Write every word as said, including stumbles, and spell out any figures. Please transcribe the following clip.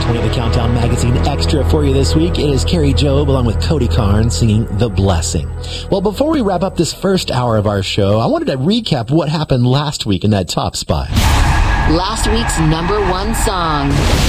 twenty, the Countdown Magazine Extra for you this week. It is Carrie Job along with Cody Carnes singing The Blessing. Well, before we wrap up this first hour of our show, I wanted to recap what happened last week in that top spot. Last week's number one song.